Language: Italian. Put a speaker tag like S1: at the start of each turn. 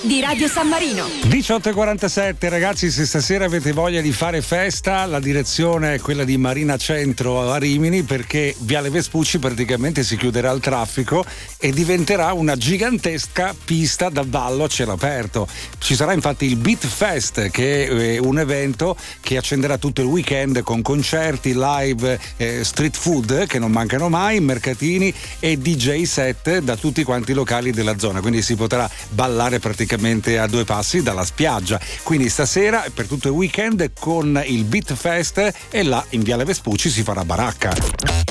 S1: di Radio San Marino.
S2: 18:47, ragazzi, se stasera avete voglia di fare festa, la direzione è quella di Marina Centro a Rimini, perché Viale Vespucci praticamente si chiuderà al traffico e diventerà una gigantesca pista da ballo a cielo aperto. Ci sarà infatti il Beat Fest, che è un evento che accenderà tutto il weekend con concerti, live, street food che non mancano mai, mercatini e DJ set da tutti quanti i locali della zona, quindi si potrà ballare praticamente a due passi dalla spiaggia. Quindi stasera per tutto il weekend con il Beat Fest, e là in Viale Vespucci si farà baracca.